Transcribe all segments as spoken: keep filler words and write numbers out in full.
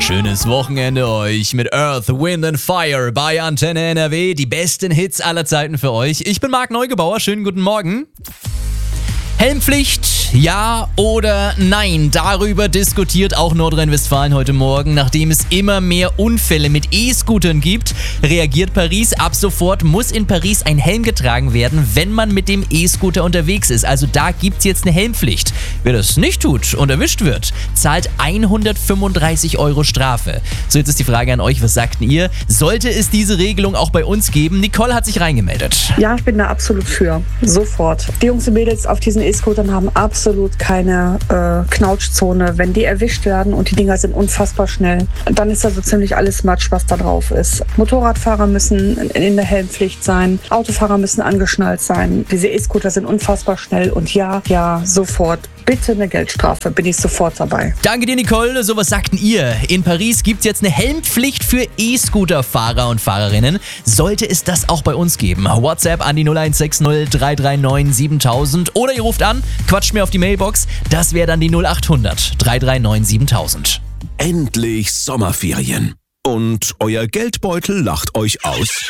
Schönes Wochenende euch mit Earth, Wind and Fire bei Antenne N R W. Die besten Hits aller Zeiten für euch. Ich bin Marc Neugebauer, schönen guten Morgen. Helmpflicht, ja oder nein? Darüber diskutiert auch Nordrhein-Westfalen heute Morgen. Nachdem es immer mehr Unfälle mit E-Scootern gibt, reagiert Paris. Ab sofort muss in Paris ein Helm getragen werden, wenn man mit dem E-Scooter unterwegs ist. Also da gibt es jetzt eine Helmpflicht. Wer das nicht tut und erwischt wird, zahlt hundertfünfunddreißig Euro Strafe. So, jetzt ist die Frage an euch, was sagten ihr? Sollte es diese Regelung auch bei uns geben? Nicole hat sich reingemeldet. Ja, ich bin da absolut für. Sofort. Die Jungs und Mädels auf diesen E-Scootern haben absolut keine äh, Knautschzone. Wenn die erwischt werden und die Dinger sind unfassbar schnell, dann ist da so ziemlich alles Matsch, was da drauf ist. Motorradfahrer müssen in der Helmpflicht sein, Autofahrer müssen angeschnallt sein. Diese E-Scooter sind unfassbar schnell und ja, ja, sofort. Bitte eine Geldstrafe, bin ich sofort dabei. Danke dir, Nicole. So, was sagten ihr? In Paris gibt es jetzt eine Helmpflicht für E-Scooter-Fahrer und Fahrerinnen. Sollte es das auch bei uns geben? WhatsApp an die null eins sechs null drei drei neun siebentausend oder ihr ruft an, quatscht mir auf die Mailbox. Das wäre dann die null acht hundert drei drei neun siebentausend. Endlich Sommerferien. Und euer Geldbeutel lacht euch aus?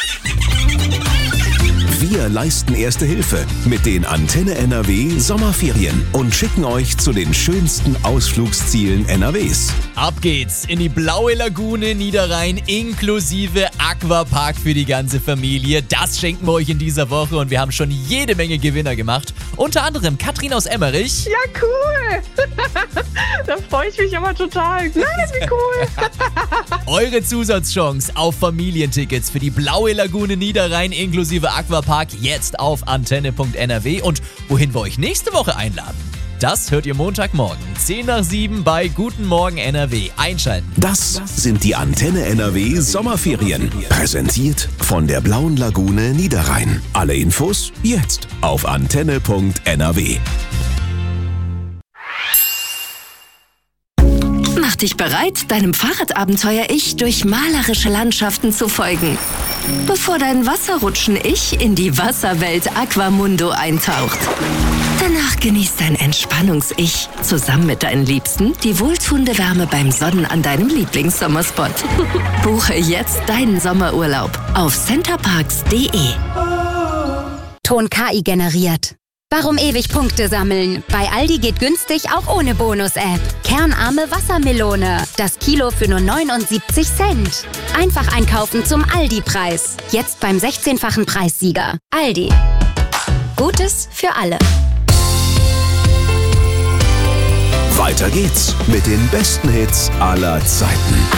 Wir leisten Erste Hilfe mit den Antenne N R W Sommerferien und schicken euch zu den schönsten Ausflugszielen N R Ws. Ab geht's in die blaue Lagune Niederrhein inklusive Aquapark für die ganze Familie. Das schenken wir euch in dieser Woche und wir haben schon jede Menge Gewinner gemacht. Unter anderem Katrin aus Emmerich. Ja, cool. Da freue ich mich aber total. Nein, wie cool. Eure Zusatzchance auf Familientickets für die blaue Lagune Niederrhein inklusive Aquapark jetzt auf antenne punkt n r w. Und wohin wir euch nächste Woche einladen, das hört ihr Montagmorgen zehn nach sieben bei Guten Morgen N R W. Einschalten. Das sind die Antenne N R W Sommerferien. Präsentiert von der Blauen Lagune Niederrhein. Alle Infos jetzt auf antenne punkt n r w. Mach dich bereit, deinem Fahrradabenteuer-Ich durch malerische Landschaften zu folgen, bevor dein Wasserrutschen-Ich in die Wasserwelt Aquamundo eintaucht. Danach genießt dein Entspannungs-Ich zusammen mit deinen Liebsten die wohltuende Wärme beim Sonnen an deinem Lieblingssommerspot. Buche jetzt deinen Sommerurlaub auf centerparks punkt d e. Ton K I generiert. Warum ewig Punkte sammeln? Bei Aldi geht günstig auch ohne Bonus-App. Kernarme Wassermelone. Das Kilo für nur neunundsiebzig Cent. Einfach einkaufen zum Aldi-Preis. Jetzt beim sechzehnfachen Preissieger. Aldi. Gutes für alle. Weiter geht's mit den besten Hits aller Zeiten.